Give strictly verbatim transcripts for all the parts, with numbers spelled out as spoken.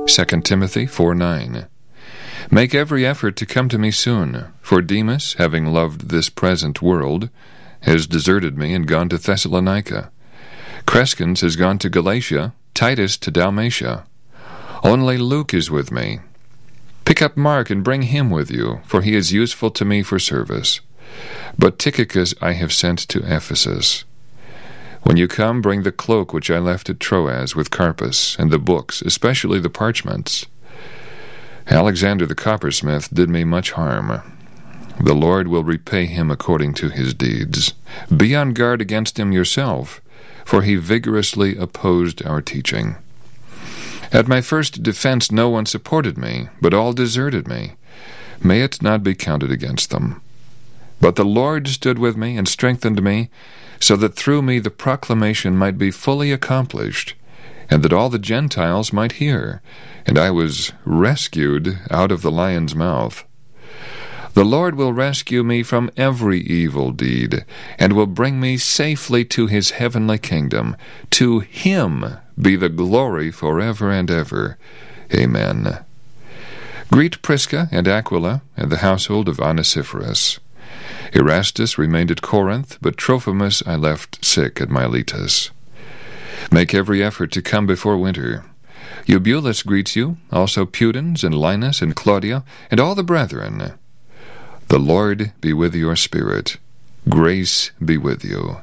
Second Timothy four nine. Make every effort to come to me soon, for Demas, having loved this present world, has deserted me and gone to Thessalonica. Crescens has gone to Galatia, Titus to Dalmatia. Only Luke is with me. Pick up Mark and bring him with you, for he is useful to me for service. But Tychicus I have sent to Ephesus. When you come, bring the cloak which I left at Troas with Carpus, and the books, especially the parchments. Alexander the coppersmith did me much harm. The Lord will repay him according to his deeds. Be on guard against him yourself, for he vigorously opposed our teaching. At my first defense no one supported me, but all deserted me. May it not be counted against them. But the Lord stood with me and strengthened me, so that through me the proclamation might be fully accomplished, and that all the Gentiles might hear, and I was rescued out of the lion's mouth. The Lord will rescue me from every evil deed, and will bring me safely to his heavenly kingdom. To him be the glory forever and ever. Amen. Greet Prisca and Aquila and the household of Onesiphorus. Erastus remained at Corinth, but Trophimus I left sick at Miletus. Make every effort to come before winter. Eubulus greets you, also Pudens and Linus and Claudia, and all the brethren. The Lord be with your spirit. Grace be with you.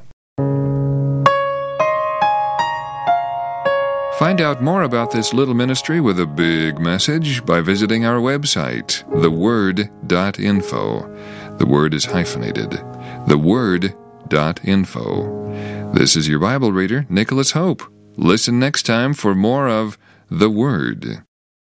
Find out more about this little ministry with a big message by visiting our website, the word dot info. The word is hyphenated. the word dot info. This is your Bible reader, Nicholas Hope. Listen next time for more of The Word.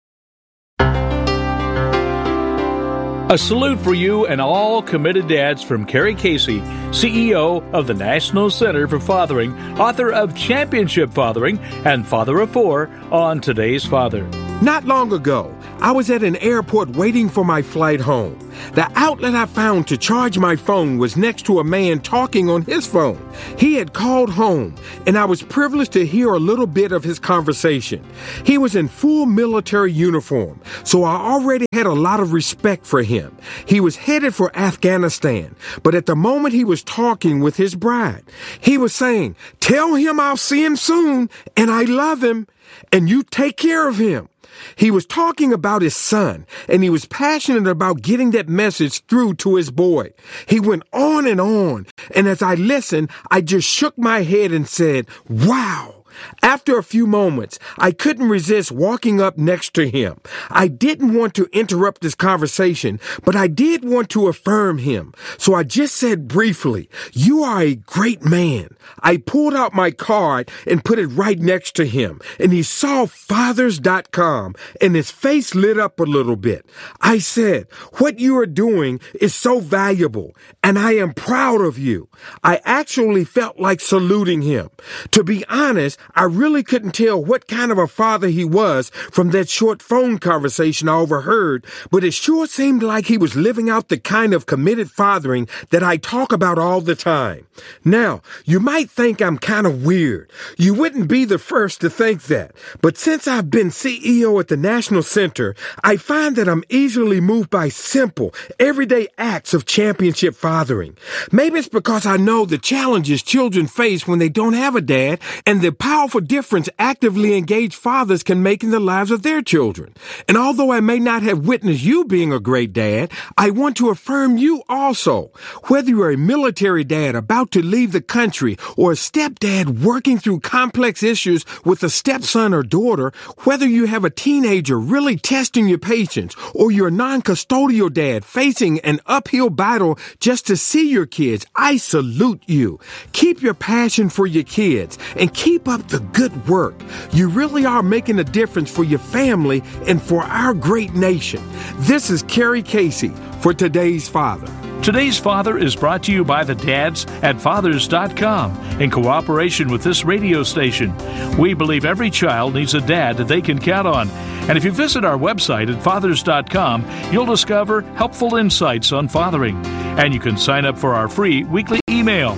A salute for you and all committed dads from Kerry Casey, C E O of the National Center for Fathering, author of Championship Fathering and Father of Four on Today's Father. Not long ago, I was at an airport waiting for my flight home. The outlet I found to charge my phone was next to a man talking on his phone. He had called home, and I was privileged to hear a little bit of his conversation. He was in full military uniform, so I already had a lot of respect for him. He was headed for Afghanistan, but at the moment he was talking with his bride, he was saying, "Tell him I'll see him soon, and I love him, and you take care of him." He was talking about his son, and he was passionate about getting that message through to his boy. He went on and on, and as I listened, I just shook my head and said, "Wow." After a few moments, I couldn't resist walking up next to him. I didn't want to interrupt this conversation, but I did want to affirm him. So I just said briefly, "You are a great man." I pulled out my card and put it right next to him, and he saw fathers dot com, and his face lit up a little bit. I said, "What you are doing is so valuable, and I am proud of you." I actually felt like saluting him. To be honest, I really couldn't tell what kind of a father he was from that short phone conversation I overheard, but it sure seemed like he was living out the kind of committed fathering that I talk about all the time. Now, you might think I'm kind of weird. You wouldn't be the first to think that. But since I've been C E O at the National Center, I find that I'm easily moved by simple, everyday acts of championship fathering. Maybe it's because I know the challenges children face when they don't have a dad and the powerful difference actively engaged fathers can make in the lives of their children. And although I may not have witnessed you being a great dad, I want to affirm you also. Whether you're a military dad about to leave the country or a stepdad working through complex issues with a stepson or daughter, whether you have a teenager really testing your patience or you're a non-custodial dad facing an uphill battle just to see your kids, I salute you. Keep your passion for your kids and keep up the good work. You really are making a difference for your family and for our great nation. This is Kerry Casey for Today's Father. Today's Father is brought to you by the dads at fathers dot com in cooperation with this radio station. We believe every child needs a dad that they can count on. And if you visit our website at fathers dot com, you'll discover helpful insights on fathering. And you can sign up for our free weekly email.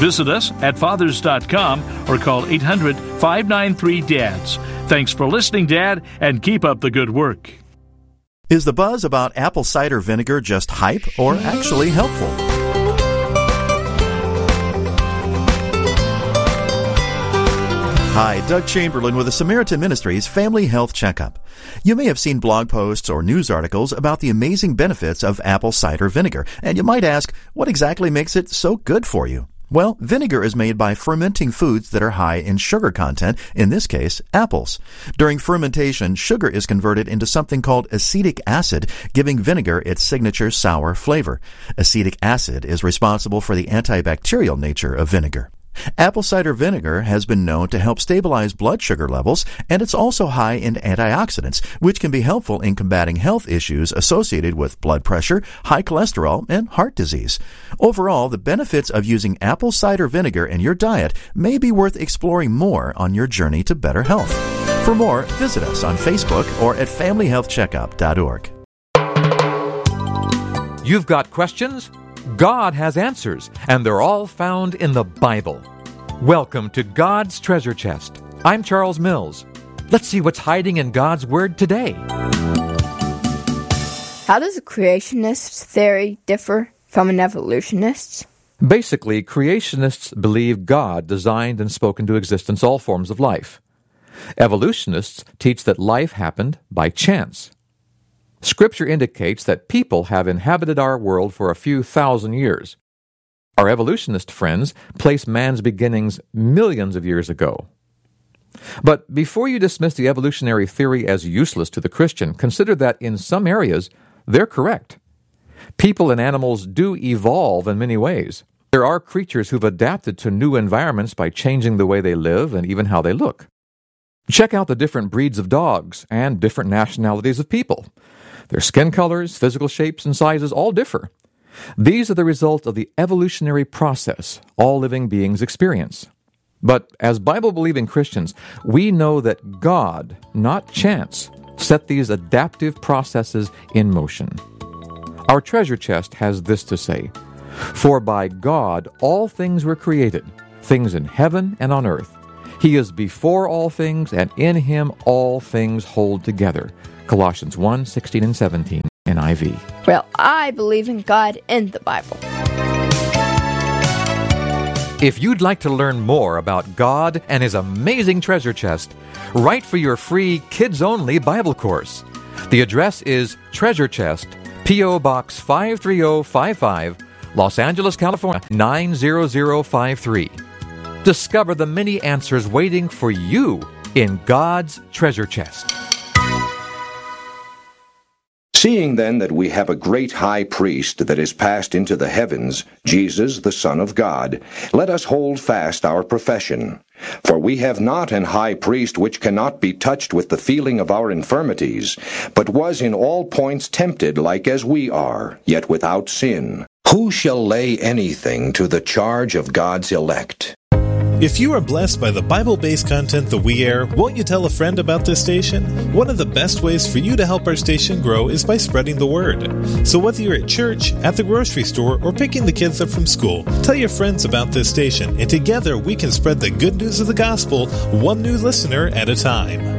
Visit us at fathers dot com or call eight hundred, five nine three, D A D S. Thanks for listening, Dad, and keep up the good work. Is the buzz about apple cider vinegar just hype or actually helpful? Hi, Doug Chamberlain with the Samaritan Ministries Family Health Checkup. You may have seen blog posts or news articles about the amazing benefits of apple cider vinegar, and you might ask, what exactly makes it so good for you? Well, vinegar is made by fermenting foods that are high in sugar content, in this case, apples. During fermentation, sugar is converted into something called acetic acid, giving vinegar its signature sour flavor. Acetic acid is responsible for the antibacterial nature of vinegar. Apple cider vinegar has been known to help stabilize blood sugar levels, and it's also high in antioxidants, which can be helpful in combating health issues associated with blood pressure, high cholesterol, and heart disease. Overall, the benefits of using apple cider vinegar in your diet may be worth exploring more on your journey to better health. For more, visit us on Facebook or at family health checkup dot org. You've got questions? God has answers, and they're all found in the Bible. Welcome to God's Treasure Chest. I'm Charles Mills. Let's see what's hiding in God's Word today. How does a creationist theory differ from an evolutionist's? Basically, creationists believe God designed and spoke into existence all forms of life. Evolutionists teach that life happened by chance. Scripture indicates that people have inhabited our world for a few thousand years. Our evolutionist friends place man's beginnings millions of years ago. But before you dismiss the evolutionary theory as useless to the Christian, consider that in some areas, they're correct. People and animals do evolve in many ways. There are creatures who've adapted to new environments by changing the way they live and even how they look. Check out the different breeds of dogs and different nationalities of people. Their skin colors, physical shapes, and sizes all differ. These are the result of the evolutionary process all living beings experience. But as Bible-believing Christians, we know that God, not chance, set these adaptive processes in motion. Our treasure chest has this to say, "For by God all things were created, things in heaven and on earth. He is before all things, and in Him all things hold together." Colossians one, sixteen and seventeen, N I V. Well, I believe in God and the Bible. If you'd like to learn more about God and His amazing treasure chest, write for your free kids-only Bible course. The address is Treasure Chest, P O. Box five three zero five five, Los Angeles, California, nine zero zero five three. Discover the many answers waiting for you in God's treasure chest. Seeing then that we have a great high priest that is passed into the heavens, Jesus, the Son of God, let us hold fast our profession. For we have not an high priest which cannot be touched with the feeling of our infirmities, but was in all points tempted like as we are, yet without sin. Who shall lay anything to the charge of God's elect? If you are blessed by the Bible-based content that we air, won't you tell a friend about this station? One of the best ways for you to help our station grow is by spreading the word. So whether you're at church, at the grocery store, or picking the kids up from school, tell your friends about this station, and together we can spread the good news of the gospel one new listener at a time.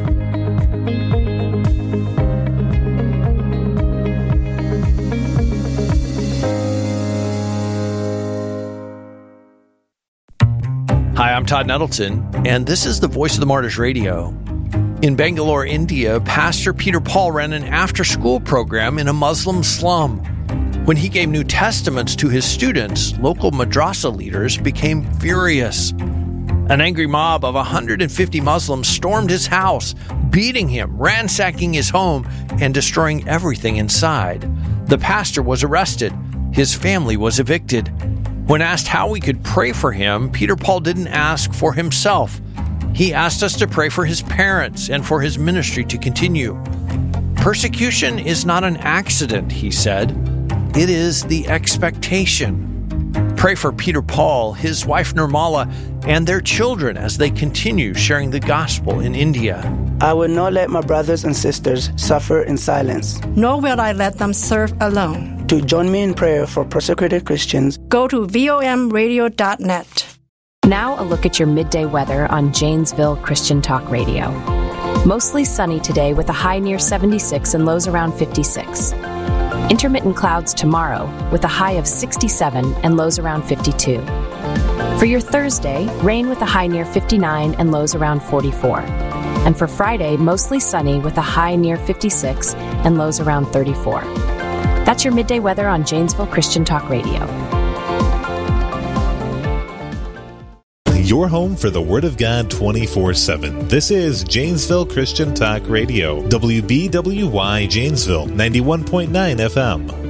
Hi, I'm Todd Nettleton, and this is the Voice of the Martyrs Radio. In Bangalore, India, Pastor Peter Paul ran an after-school program in a Muslim slum. When he gave New Testaments to his students, local madrasa leaders became furious. An angry mob of one hundred fifty Muslims stormed his house, beating him, ransacking his home, and destroying everything inside. The pastor was arrested. His family was evicted. When asked how we could pray for him, Peter Paul didn't ask for himself. He asked us to pray for his parents and for his ministry to continue. Persecution is not an accident, he said. It is the expectation. Pray for Peter Paul, his wife Nirmala, and their children as they continue sharing the gospel in India. I will not let my brothers and sisters suffer in silence. Nor will I let them serve alone. To join me in prayer for persecuted Christians, go to vom radio dot net. Now a look at your midday weather on Janesville Christian Talk Radio. Mostly sunny today with a high near seventy-six and lows around fifty-six. Intermittent clouds tomorrow with a high of sixty-seven and lows around fifty-two. For your Thursday, rain with a high near fifty-nine and lows around forty-four. And for Friday, mostly sunny with a high near fifty-six and lows around thirty-four. That's your midday weather on Janesville Christian Talk Radio. Your home for the Word of God twenty-four seven. This is Janesville Christian Talk Radio. W B W Y Janesville, ninety-one point nine F M.